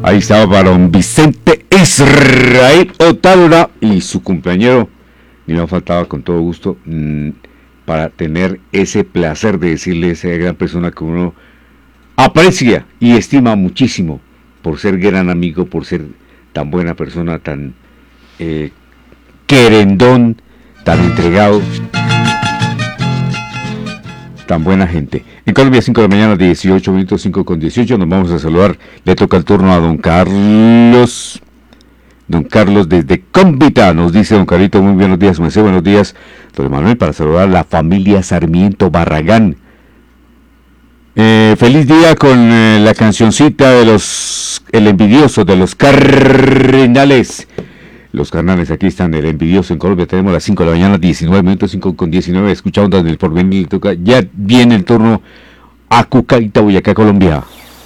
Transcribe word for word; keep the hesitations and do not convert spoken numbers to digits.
Ahí estaba para don Vicente Israel Otálora y su compañero, y no faltaba con todo gusto, mmm, para tener ese placer de decirle a esa gran persona que uno aprecia y estima muchísimo por ser gran amigo, por ser tan buena persona, tan eh, querendón, tan entregado, tan buena gente. En Colombia, cinco de la mañana, dieciocho minutos, cinco con dieciocho, nos vamos a saludar. Le toca el turno a don Carlos. Don Carlos desde Cómbita, nos dice don Carlito, muy buenos días, me sé, buenos días, don Manuel, para saludar a la familia Sarmiento Barragán. Eh, feliz día con eh, la cancioncita de los, el envidioso de los Cardenales. Los Cardenales, aquí están, el envidioso en Colombia, tenemos las cinco de la mañana, diecinueve minutos, cinco con diecinueve, escucha Ondas del Porvenir, toca, ya viene el turno a Cucaita, Boyacá, Colombia.